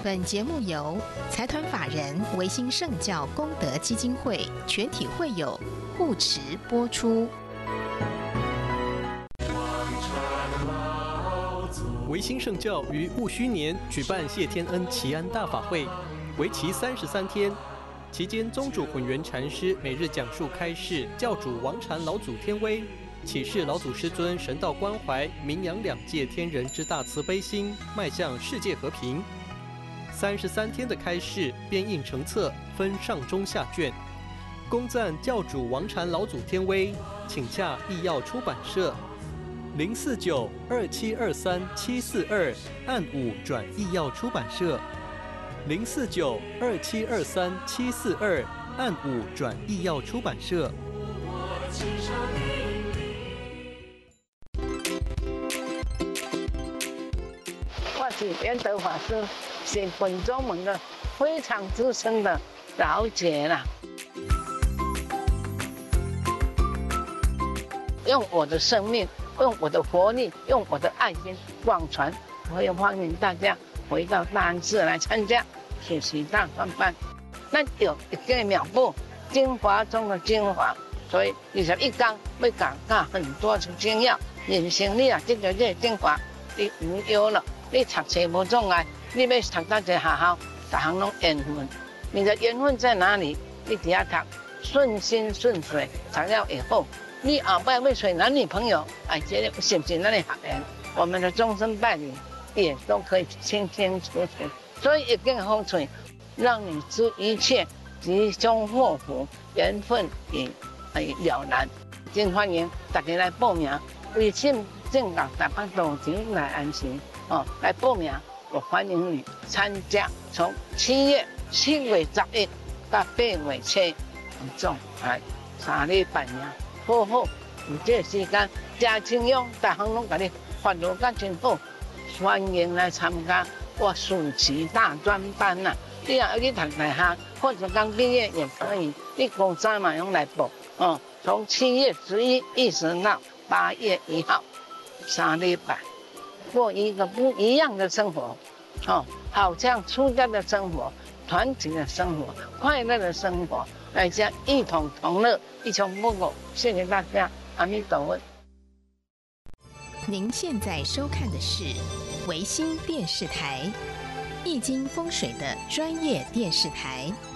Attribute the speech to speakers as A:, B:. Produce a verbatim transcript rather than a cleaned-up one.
A: 本节目由财团法人维新圣教功德基金会全体会友护持播出。
B: 维新圣教于戊戌年举办谢天恩祈安大法会，为期三十三天。期间，宗主混元禅师每日讲述开示教主王禅老祖天威，启示老祖师尊神道关怀，名扬两界天人之大慈悲心，迈向世界和平。三十三天的开示编印成册，分上中下卷，恭赞教主王禅老祖天威，请洽义耀出版社。零四九二七二三七四二按五转义耀出版社，零四九二七二三七四二按五转义耀出版社。
C: 我是圆德法师，是本宗门的非常资深的老姐啦。用我的生命。用我的活力，用我的爱心广传，我也欢迎大家回到大安寺来参加学习大专班。那有一个妙步，精华中的精华，所以二十一讲要讲到很多的精要。人生你啊，这个这个精华，你无忧了，你读书无障碍，你要读到一个学校，大行拢缘分。你的缘分在哪里？你只要读，顺心顺水，才要以后。你后摆要找男女朋友，哎，这个是不是那里学缘？我们的终身伴侣也都可以清清楚楚。所以一根风水，让你知一切吉凶祸福，缘分也哎了然。真欢迎大家来报名，微信正港台北道场来安心哦，来报名，我欢迎你参加。从七月七月十一到八月七，总哎三礼拜呀。好好，有这个时间，真清用，大行拢甲你发落甲真好，欢迎来参加我暑期大专班呐、啊！你若要去读大学，或者刚毕业也可以，你高三嘛用来报哦。从七月十一一直到八月一号，三礼拜，过一个不一样的生活，哦，好像出家的生活，团体的生活，快乐的生活。大家一同同乐，一同不苟。谢谢大家，阿弥陀佛。
A: 您现在收看的是维新电视台，易经风水的专业电视台。